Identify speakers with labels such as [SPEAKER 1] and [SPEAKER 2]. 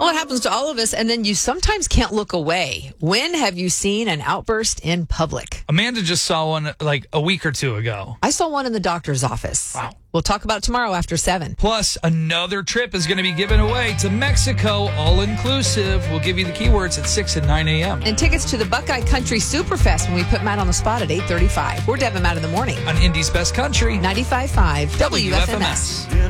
[SPEAKER 1] Well, it happens to all of us, and then you sometimes can't look away. When have you seen an outburst in public?
[SPEAKER 2] Amanda just saw one like a week or two ago.
[SPEAKER 1] I saw one in the doctor's office.
[SPEAKER 2] Wow.
[SPEAKER 1] We'll talk about it tomorrow after 7.
[SPEAKER 2] Plus, another trip is going to be given away to Mexico, all-inclusive. We'll give you the keywords at 6 and 9 a.m.
[SPEAKER 1] And tickets to the Buckeye Country Superfest when we put Matt on the spot at 8:35. We're Deb and Matt in the morning.
[SPEAKER 2] On Indy's Best Country.
[SPEAKER 1] 95.5 WFMS.